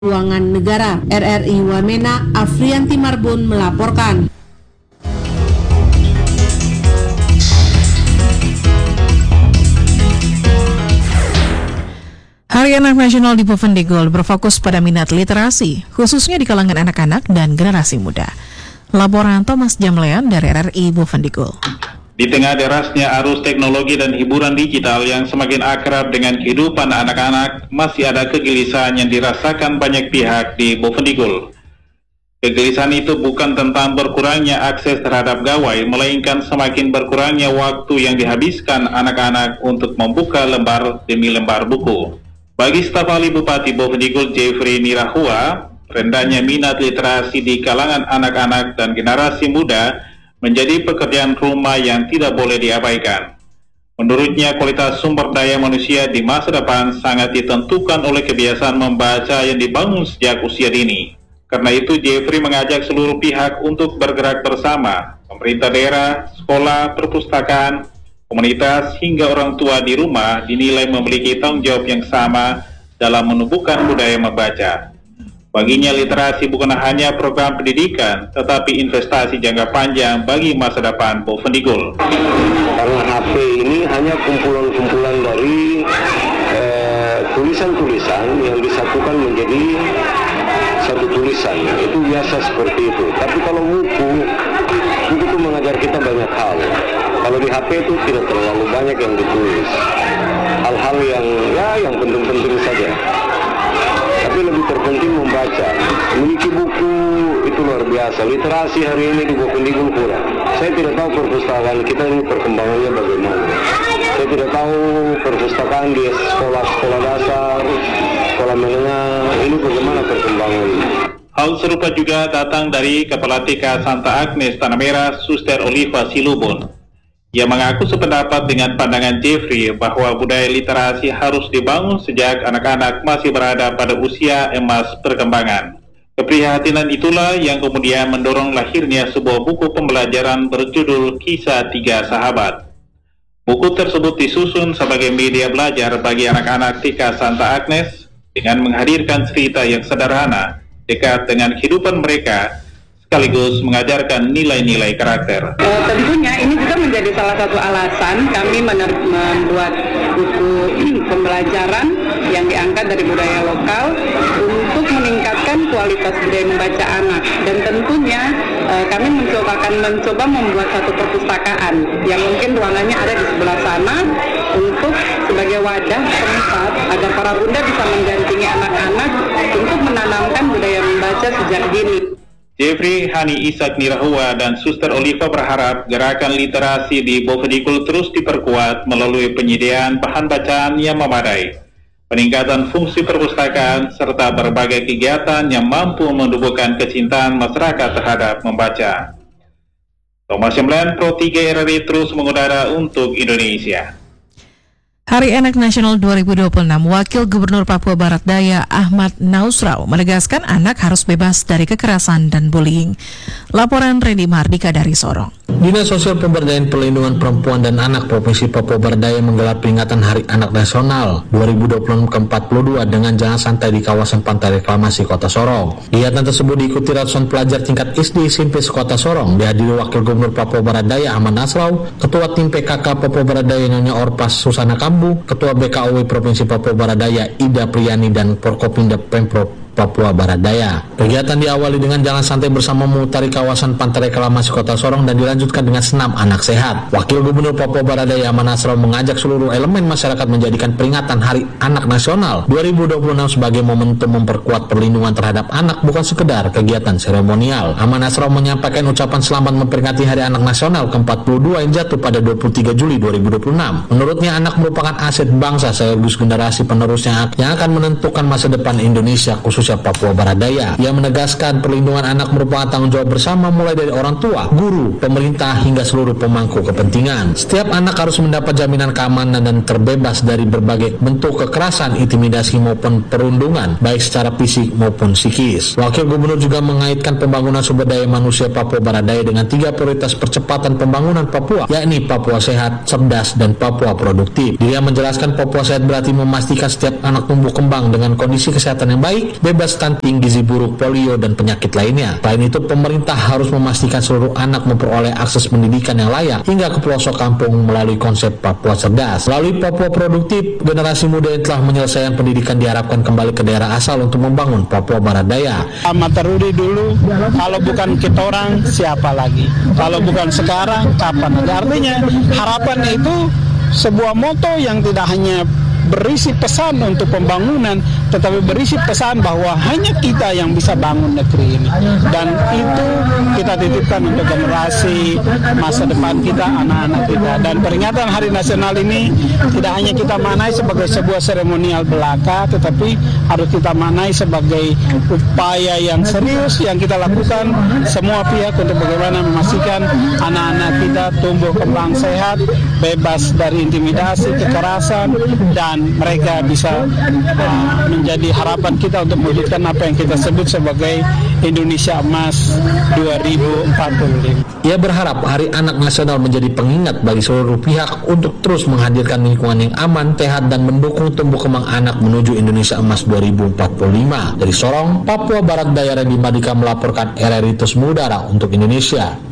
Keuangan Negara RRI Wamena Afrianti Marbun melaporkan. Hari Anak Nasional di Bovendigul berfokus pada minat literasi, khususnya di kalangan anak-anak dan generasi muda. Laporan Thomas Jamlean dari RRI Bovendigul. Di tengah derasnya arus teknologi dan hiburan digital yang semakin akrab dengan kehidupan anak-anak, masih ada kegelisahan yang dirasakan banyak pihak di Bovendigul. Kegelisahan itu bukan tentang berkurangnya akses terhadap gawai, melainkan semakin berkurangnya waktu yang dihabiskan anak-anak untuk membuka lembar demi lembar buku. Bagi staf ahli Bupati Bovendigul Jeffrey Nirahua, rendahnya minat literasi di kalangan anak-anak dan generasi muda menjadi pekerjaan rumah yang tidak boleh diabaikan. Menurutnya, kualitas sumber daya manusia di masa depan sangat ditentukan oleh kebiasaan membaca yang dibangun sejak usia dini. Karena itu, Jeffrey mengajak seluruh pihak untuk bergerak bersama, pemerintah daerah, sekolah, perpustakaan, komunitas, hingga orang tua di rumah dinilai memiliki tanggung jawab yang sama dalam menumbuhkan budaya membaca. Baginya, literasi bukan hanya program pendidikan, tetapi investasi jangka panjang bagi masa depan Bovendigul. Karena HP ini hanya kumpulan-kumpulan dari tulisan-tulisan yang disatukan menjadi satu tulisan. Itu biasa seperti itu. Tapi kalau buku itu mengajar kita banyak hal. Kalau di HP itu tidak terlalu banyak yang ditulis. Hal-hal yang penting-penting saja. Tapi lebih terpenting membaca. Memiliki buku itu luar biasa. Literasi hari ini di Bovendigul kurang. Saya tidak tahu perpustakaan kita ini perkembangannya bagaimana. Saya tidak tahu perpustakaan di sekolah-sekolah dasar, sekolah menengah, ini bagaimana perkembangannya. Hal serupa juga datang dari Kepala TK Santa Agnes Tanah Merah, Suster Oliva Silubun. Ia mengaku sependapat dengan pandangan Jeffrey bahwa budaya literasi harus dibangun sejak anak-anak masih berada pada usia emas perkembangan. Keprihatinan itulah yang kemudian mendorong lahirnya sebuah buku pembelajaran berjudul Kisah Tiga Sahabat. Buku tersebut disusun sebagai media belajar bagi anak-anak TK Santa Agnes dengan menghadirkan cerita yang sederhana, dekat dengan kehidupan mereka, sekaligus mengajarkan nilai-nilai karakter. Tentunya ini juga menjadi salah satu alasan kami membuat buku pembelajaran yang diangkat dari budaya lokal untuk meningkatkan kualitas budaya membaca anak. Dan tentunya kami mencoba membuat satu perpustakaan yang mungkin ruangannya ada di sebelah sana untuk sebagai wadah tempat agar para bunda bisa mendampingi anak-anak untuk menanamkan budaya membaca sejak dini. Jeffrey, Hani Ishak Nirahua, dan Suster Oliva berharap gerakan literasi di Bovendigul terus diperkuat melalui penyediaan bahan bacaan yang memadai, peningkatan fungsi perpustakaan, serta berbagai kegiatan yang mampu menumbuhkan kecintaan masyarakat terhadap membaca. Thomas Jamlean, Pro 3 RRI terus mengudara untuk Indonesia. Hari Anak Nasional 2026, Wakil Gubernur Papua Barat Daya Ahmad Nausrau menegaskan anak harus bebas dari kekerasan dan bullying. Laporan Randy Mardika dari Sorong. Dinas Sosial Pemberdayaan Perlindungan Perempuan dan Anak Provinsi Papua Barat Daya menggelar peringatan Hari Anak Nasional 2026 ke-42 dengan jalan santai di kawasan Pantai Reklamasi Kota Sorong. Kegiatan tersebut diikuti ratusan pelajar tingkat SD SMP Kota Sorong, dihadiri Wakil Gubernur Papua Barat Daya Ahmad Nausrau, Ketua Tim PKK Papua Barat Daya Nyonya Orpas Susana Kambu, Ketua BKOW Provinsi Papua Barat Daya Ida Priyani, dan Forkopimda Pemprov Papua Barat Daya. Kegiatan diawali dengan jalan santai bersama memutari kawasan Pantai Reklamasi Kota Sorong dan dilanjutkan dengan senam anak sehat. Wakil Gubernur Papua Barat Daya Ahmad Nausrau mengajak seluruh elemen masyarakat menjadikan peringatan Hari Anak Nasional 2026 sebagai momentum memperkuat perlindungan terhadap anak, bukan sekedar kegiatan seremonial. Ahmad Nausrau menyampaikan ucapan selamat memperingati Hari Anak Nasional ke-42 yang jatuh pada 23 Juli 2026. Menurutnya, anak merupakan aset bangsa sekaligus generasi penerusnya yang akan menentukan masa depan Indonesia, khususnya Papua Barat Daya. Ia menegaskan perlindungan anak merupakan tanggung jawab bersama mulai dari orang tua, guru, pemerintah, hingga seluruh pemangku kepentingan. Setiap anak harus mendapat jaminan keamanan dan terbebas dari berbagai bentuk kekerasan, intimidasi maupun perundungan, baik secara fisik maupun psikis. Wakil Gubernur juga mengaitkan pembangunan sumber daya manusia Papua Barat Daya dengan 3 prioritas percepatan pembangunan Papua, yakni Papua Sehat, Cerdas, dan Papua Produktif. Dia menjelaskan Papua Sehat berarti memastikan setiap anak tumbuh kembang dengan kondisi kesehatan yang baik, bebas stunting, gizi buruk, polio, dan penyakit lainnya. Selain itu, pemerintah harus memastikan seluruh anak memperoleh akses pendidikan yang layak hingga ke pelosok kampung melalui konsep Papua Cerdas. Melalui Papua Produktif, generasi muda yang telah menyelesaikan pendidikan diharapkan kembali ke daerah asal untuk membangun Papua Barat Daya. Mata Rudi dulu, kalau bukan kita orang, siapa lagi? Kalau bukan sekarang, kapan? Artinya harapan itu sebuah moto yang tidak hanya berisi pesan untuk pembangunan, tetapi berisi pesan bahwa hanya kita yang bisa bangun negeri ini, dan itu kita titipkan untuk generasi masa depan kita, anak-anak kita. Dan peringatan Hari Nasional ini tidak hanya kita maknai sebagai sebuah seremonial belaka, tetapi harus kita maknai sebagai upaya yang serius yang kita lakukan semua pihak untuk bagaimana memastikan anak-anak kita tumbuh kembang sehat, bebas dari intimidasi, kekerasan, dan mereka bisa menjadi harapan kita untuk mewujudkan apa yang kita sebut sebagai Indonesia Emas 2045. Ia berharap Hari Anak Nasional menjadi pengingat bagi seluruh pihak untuk terus menghadirkan lingkungan yang aman, sehat, dan mendukung tumbuh kembang anak menuju Indonesia Emas 2045. Dari Sorong, Papua Barat Daya, Randy Mardika melaporkan RRI Terus Mengudara untuk Indonesia.